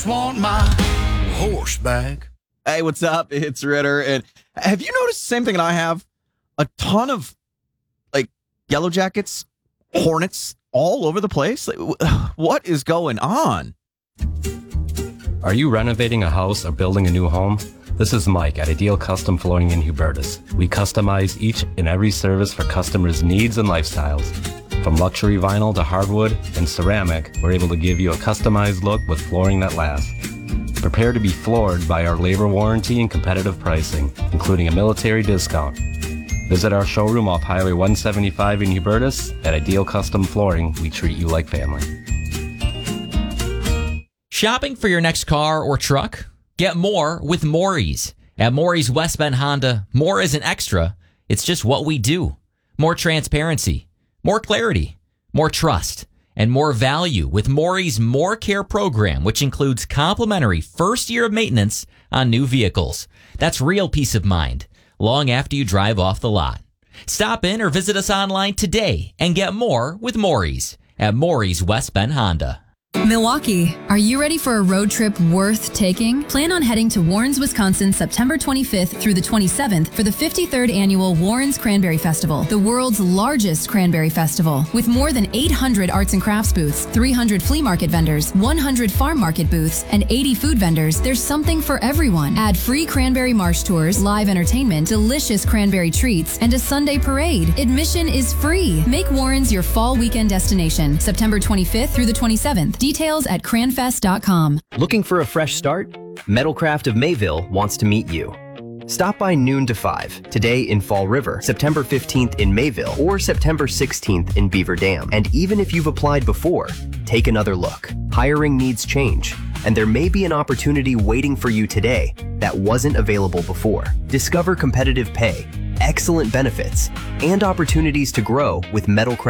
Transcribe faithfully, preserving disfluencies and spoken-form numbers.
just want my horse back. Hey, what's up? It's Ritter. And have you noticed the same thing that I have? A ton of, like, Yellow Jackets, Hornets, all over the place? Like, what is going on? Are you renovating a house or building a new home? This is Mike at Ideal Custom Flooring in Hubertus. We customize each and every service for customers' needs and lifestyles. From luxury vinyl to hardwood and ceramic, we're able to give you a customized look with flooring that lasts. Prepare to be floored by our labor warranty and competitive pricing, including a military discount. Visit our showroom off Highway one seventy-five in Hubertus. At Ideal Custom Flooring, we treat you like family. Shopping for your next car or truck? Get more with Maury's. At Maury's West Bend Honda, more isn't extra. It's just what we do. More transparency, more clarity, more trust, and more value with Maury's More Care program, which includes complimentary first year of maintenance on new vehicles. That's real peace of mind, long after you drive off the lot. Stop in or visit us online today and get more with Maury's at Maury's West Bend Honda. Milwaukee, are you ready for a road trip worth taking? Plan on heading to Warrens, Wisconsin, September twenty-fifth through the twenty-seventh for the fifty-third Annual Warrens Cranberry Festival, the world's largest cranberry festival. With more than eight hundred arts and crafts booths, three hundred flea market vendors, one hundred farm market booths, and eighty food vendors, there's something for everyone. Add free cranberry marsh tours, live entertainment, delicious cranberry treats, and a Sunday parade. Admission is free. Make Warrens your fall weekend destination, September twenty-fifth through the twenty-seventh. Details at cranfest dot com. Looking for a fresh start? Metalcraft of Mayville wants to meet you. Stop by noon to five, today in Fall River, September fifteenth in Mayville, or September sixteenth in Beaver Dam. And even if you've applied before, take another look. Hiring needs change, and there may be an opportunity waiting for you today that wasn't available before. Discover competitive pay, excellent benefits, and opportunities to grow with Metalcraft